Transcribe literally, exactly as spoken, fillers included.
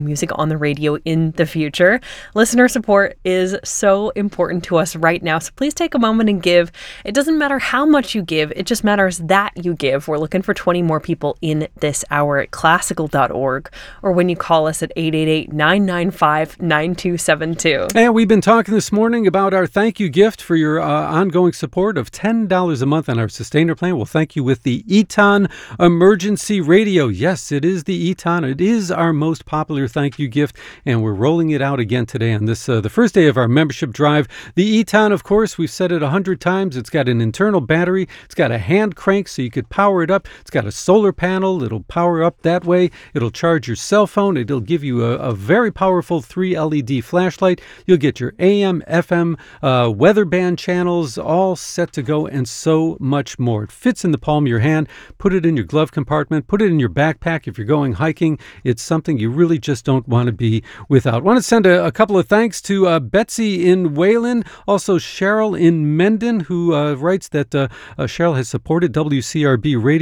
music on the radio in the future. Listener support is so important to us right now, so please take a moment and give. It doesn't matter how much you give, it just matters that you give. We're looking for twenty more people in this hour at classical dot org or when you call us at eight eight eight, nine nine five, nine two seven two. And we've been talking this morning about our thank you gift for your uh, ongoing support of ten dollars a month on our Sustainer plan. We'll thank you with the Eton Emergency Radio. Yes, it is the Eton. It is our most popular thank you gift, and we're rolling it out again today on this uh, the first day of our membership drive. The Eton, of course, we've said it a hundred times. It's got an internal battery. It's got a hand crank so you could power it up. It's got a solar panel. It'll power up that way. It'll charge your cell phone. It'll give you a, a very powerful three L E D flashlight. You'll get your A M, F M, uh, weather band channels all set to go, and so much more. It fits in the palm of your hand. Put it in your glove compartment. Put it in your backpack if you're going hiking. It's something you really just don't want to be without. Want to send a, a couple of thanks to uh, Betsy in Wayland, also Cheryl in Mendon, who uh, writes that uh, uh, Cheryl has supported W C R B Radio